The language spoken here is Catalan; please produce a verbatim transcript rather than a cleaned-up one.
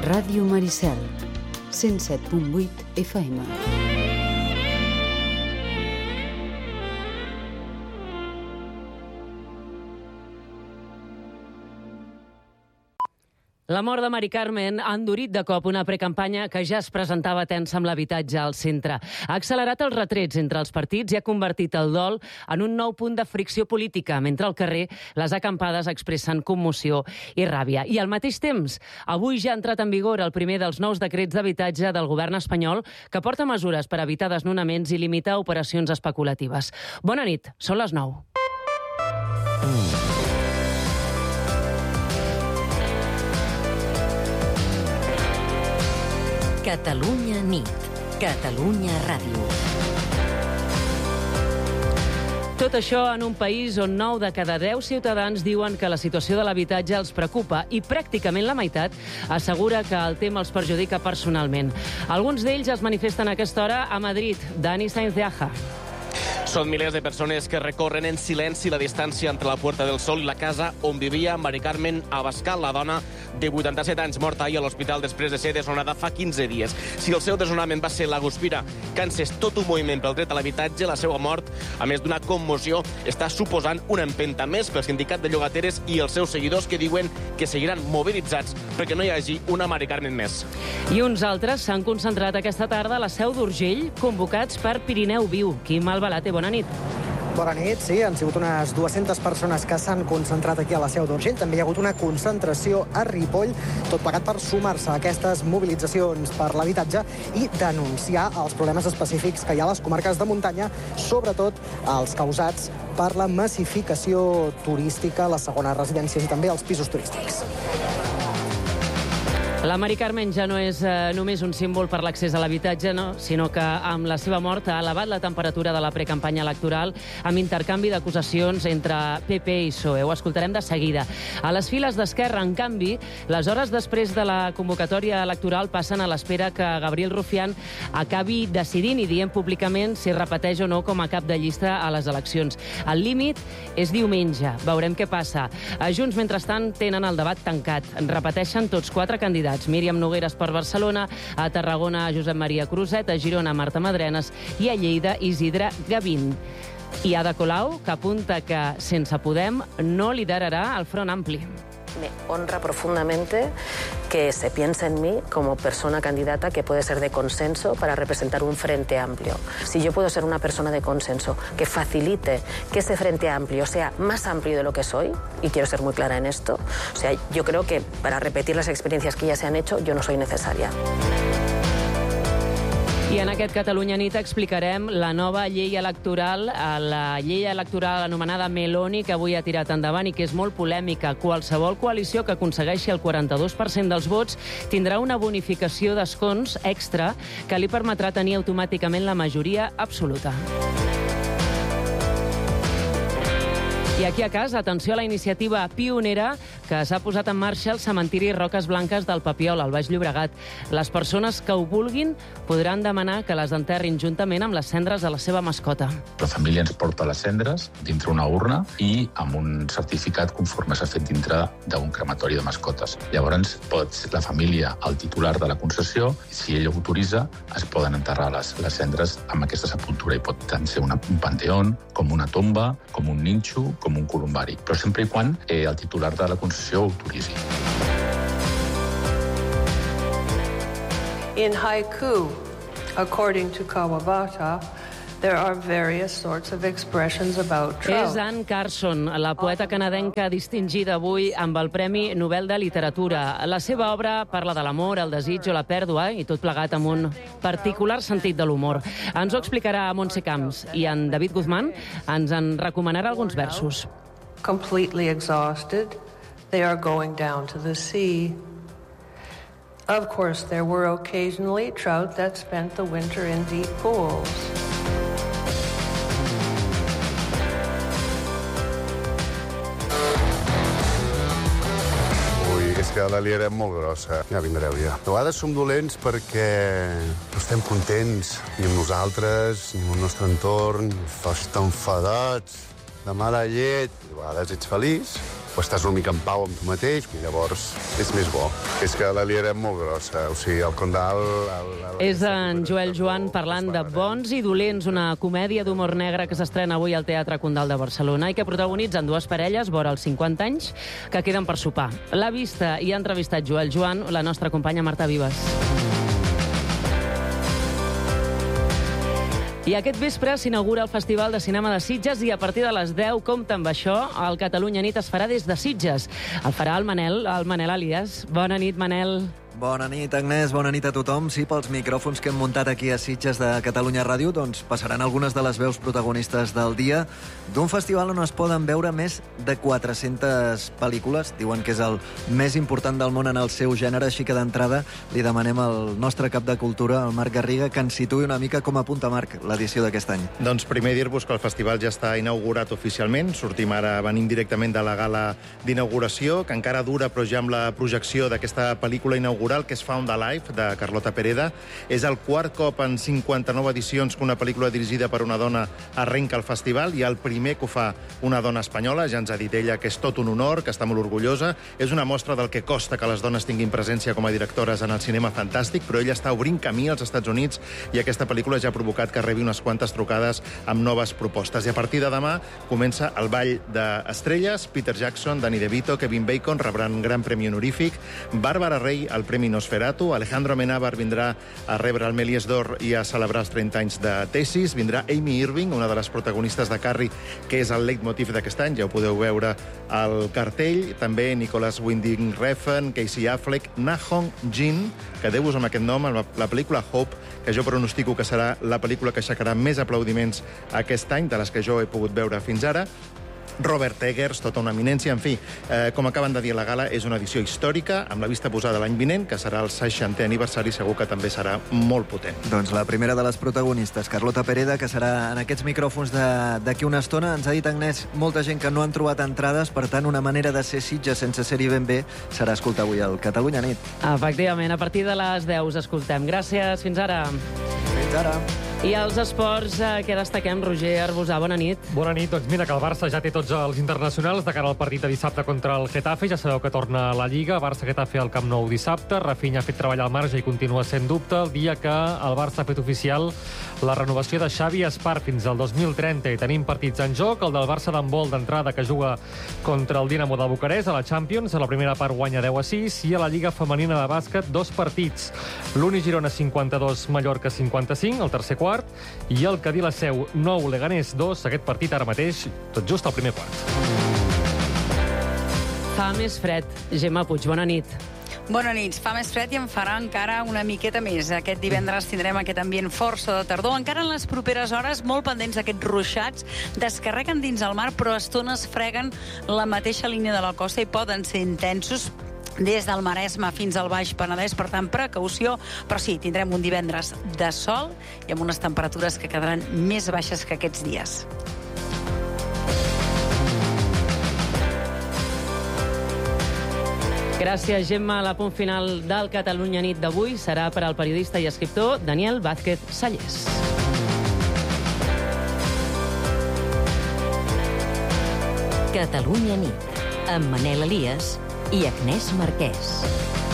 Ràdio Maricel, cent set punt vuit F M. La mort de Mari Carmen ha endurit de cop una precampanya que ja es presentava tensa amb l'habitatge al centre. Ha accelerat els retrets entre els partits i ha convertit el dol en un nou punt de fricció política, mentre al carrer les acampades expressen commoció i ràbia. I al mateix temps, avui ja ha entrat en vigor el primer dels nous decrets d'habitatge del govern espanyol que porta mesures per evitar desnonaments i limitar operacions especulatives. Bona nit, són les nou. Catalunya nit. Catalunya Ràdio. Tot això en un país on nou de cada deu ciutadans diuen que la situació de l'habitatge els preocupa i pràcticament la meitat assegura que el tema els perjudica personalment. Alguns d'ells es manifesten a aquesta hora a Madrid. Dani Sainz de Aja. Són milers de persones que recorren en silenci la distància entre la Puerta del Sol i la casa on vivia Mari Carmen Abascal, la dona de vuitanta-set anys morta ahir a l'hospital després de ser desnonada fa quinze dies. Si el seu desnonament va ser la guspira que ha encès tot un moviment pel dret a l'habitatge, la seva mort, a més d'una commoció, està suposant una empenta més pel sindicat de llogateres i els seus seguidors que diuen que seguiran mobilitzats perquè no hi hagi una Mari Carmen més. I uns altres s'han concentrat aquesta tarda a la Seu d'Urgell, convocats per Pirineu Viu. Quim Albalate, bona nit. Bona nit, sí, han sigut unes dues-centes persones que s'han concentrat aquí a la Seu d'Urgell. També hi ha hagut una concentració a Ripoll, tot plegat per sumar-se a aquestes mobilitzacions per l'habitatge i denunciar els problemes específics que hi ha a les comarques de muntanya, sobretot els causats per la massificació turística, les segones residències i també els pisos turístics. La Mari Carmen ja no és eh, només un símbol per l'accés a l'habitatge, no? Sinó que amb la seva mort ha elevat la temperatura de la precampanya electoral amb intercanvi d'acusacions entre P P i P S O E. Ho escoltarem de seguida. A les files d'Esquerra, en canvi, les hores després de la convocatòria electoral passen a l'espera que Gabriel Rufián acabi decidint i dient públicament si repeteix o no com a cap de llista a les eleccions. El límit és diumenge. Veurem què passa. A Junts, mentrestant, tenen el debat tancat. Repeteixen tots quatre candidats. Míriam Nogueras per Barcelona, a Tarragona Josep Maria Cruzet, a Girona Marta Madrenes i a Lleida Isidre Gavín. I Ada Colau, que apunta que sense Podem no liderarà el Front Ampli. Me honra profundamente que se piense en mí como persona candidata que puede ser de consenso para representar un frente amplio. Si yo puedo ser una persona de consenso que facilite que ese frente amplio sea más amplio de lo que soy, y quiero ser muy clara en esto, o sea, yo creo que para repetir las experiencias que ya se han hecho, yo no soy necesaria. I en aquest Catalunya Nit explicarem la nova llei electoral, la llei electoral anomenada Meloni, que avui ha tirat endavant i que és molt polèmica. Qualsevol coalició que aconsegueixi el quaranta-dos per cent dels vots tindrà una bonificació d'escons extra que li permetrà tenir automàticament la majoria absoluta. I aquí a casa, atenció a la iniciativa pionera que s'ha posat en marxa al cementiri Roques Blanques del Papiol, al Baix Llobregat. Les persones que ho vulguin podran demanar que les enterrin juntament amb les cendres de la seva mascota. La família ens porta les cendres dintre una urna i amb un certificat conforme s'ha fet dintre d'un crematori de mascotes. Llavors, pot la família, el titular de la concessió, si ell ho autoritza, es poden enterrar les, les cendres amb aquesta sepultura. I pot tant ser una, un panteón, com una tomba, com un ninxo, com un columbari, però sempre i quan eh, el titular de la concessió ho autoritzi. In haiku, according to Kawabata, there are various sorts of expressions about trout. És Anne Carson, la poeta canadenca distingida avui amb el Premi Nobel de Literatura. La seva obra parla de l'amor, el desig o la pèrdua, i tot plegat amb un particular sentit de l'humor. Ens ho explicarà Montse Camps, i en David Guzmán ens en recomanarà alguns versos. Completely exhausted, they are going down to the sea. Of course, there were occasionally trout that spent the winter in deep pools. Que la liarem molt grossa. Ja vindreu, ja. A vegades som dolents perquè no estem contents ni amb nosaltres, ni amb el nostre entorn, estan enfadats, de mala llet. A vegades ets feliç o estàs una mica en pau amb tu mateix, i llavors és més bo. És que la liarem molt grossa, o sigui, el Condal... El, el, és en Joel Joan parlant de Bons i Dolents, una comèdia d'humor negre que s'estrena avui al Teatre Condal de Barcelona i que protagonitzen dues parelles, vora els cinquanta anys, que queden per sopar. L'ha vista i ha entrevistat Joel Joan, la nostra companya Marta Vives. I aquest vespre s'inaugura el Festival de Cinema de Sitges i a partir de les deu, compta amb això, el Catalunya Nit es farà des de Sitges. El farà el Manel, el Manel Elias. Bona nit, Manel. Bona nit, Agnès, bona nit a tothom. Sí, pels micròfons que hem muntat aquí a Sitges de Catalunya Ràdio, doncs passaran algunes de les veus protagonistes del dia d'un festival on es poden veure més de quatre-centes pel·lícules. Diuen que és el més important del món en el seu gènere, així que d'entrada li demanem al nostre cap de cultura, el Marc Garriga, que ens situï una mica com a punta, Marc, l'edició d'aquest any. Doncs primer dir-vos que el festival ja està inaugurat oficialment. Sortim ara, venim directament de la gala d'inauguració, que encara dura, però ja amb la projecció d'aquesta pel·lícula inaugural, que és Found Alive, de Carlota Pereda. És el quart cop en cinquanta-nou edicions que una pel·lícula dirigida per una dona arrenca el festival, i el primer que ho fa una dona espanyola. Ja ens ha dit ella que és tot un honor, que està molt orgullosa. És una mostra del que costa que les dones tinguin presència com a directores en el cinema fantàstic, però ella està obrint camí als Estats Units i aquesta pel·lícula ja ha provocat que rebi unes quantes trucades amb noves propostes. I a partir de demà comença el Ball d'Estrelles. Peter Jackson, Danny DeVito, Kevin Bacon rebran gran premi honorífic. Bàrbara Rey, el Premi Nosferatu. Alejandro Amenábar vindrà a rebre el Méliès d'Or i a celebrar els trenta anys de Tesis. Vindrà Amy Irving, una de les protagonistes de Carrie, que és el leitmotiv d'aquest any, ja ho podeu veure al cartell. També Nicholas Winding Refn, Casey Affleck, Nahon Jin, quedeu-vos amb aquest nom, la, la pel·lícula Hope, que jo pronostico que serà la pel·lícula que aixecarà més aplaudiments aquest any, de les que jo he pogut veure fins ara. Robert Eggers, tota una eminència. En fi, eh, com acaben de dir a la gala, és una edició històrica, amb la vista posada l'any vinent, que serà el seixantè aniversari, segur que també serà molt potent. Doncs la primera de les protagonistes, Carlota Pereda, que serà en aquests micròfons d'aquí una estona. Ens ha dit, Agnès, molta gent que no han trobat entrades, per tant, una manera de ser Sitges sense ser-hi ben bé serà escoltar avui el Catalunya Nit. Efectivament, a partir de les deu us escoltem. Gràcies, fins ara. Fins ara. I als esports, eh, què destaquem? Roger Arbusà, bona nit. Bona nit. Doncs mira que el Barça ja té tots els internacionals de cara al partit de dissabte contra el Getafe. Ja sabeu que torna a la Lliga. Barça-Getafe al Camp Nou dissabte. Rafinha ha fet treballar al marge i continua sent dubte. El dia que el Barça ha fet oficial la renovació de Xavi Espart fins al dos mil trenta. I tenim partits en joc. El del Barça d'handbol d'entrada, que juga contra el Dinamo de Bucarest a la Champions. A la primera part guanya deu a sis. I a la Lliga femenina de bàsquet, dos partits. L'Uni Girona cinquanta-dos, Mallorca cinquanta-cinc, el tercer quart. I el Cadí la Seu nou, Leganés dos. Aquest partit ara mateix, tot just al primer quart. Fa més fred. Gemma Puig, bona nit. Bona nit. Fa més fred i en farà encara una miqueta més. Aquest divendres tindrem aquest ambient força de tardor. Encara en les properes hores, molt pendents d'aquests ruixats, descarreguen dins el mar, però a estones freguen la mateixa línia de la costa i poden ser intensos des del Maresme fins al Baix Penedès, per tant, precaució, però sí, tindrem un divendres de sol i amb unes temperatures que quedaran més baixes que aquests dies. Gràcies, Gemma. La punt final del Catalunya Nit d'avui serà per al periodista i escriptor Daniel Vázquez Sallés. Catalunya Nit, amb Manel Elias i Agnès Marquès.